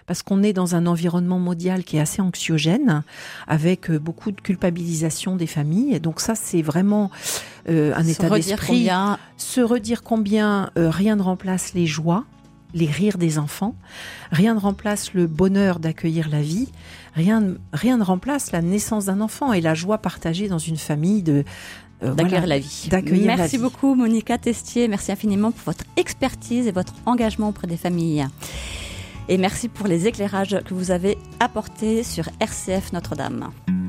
parce qu'on est dans un environnement mondial qui est assez anxiogène, avec beaucoup de culpabilisation des familles. Et donc ça, c'est vraiment un état d'esprit. Se redire combien rien ne remplace les joies, les rires des enfants. Rien ne remplace le bonheur d'accueillir la vie. Rien ne remplace la naissance d'un enfant et la joie partagée dans une famille d'accueillir la vie. Merci beaucoup Monica Testier. Merci infiniment pour votre expertise et votre engagement auprès des familles. Et merci pour les éclairages que vous avez apportés sur RCF Notre-Dame.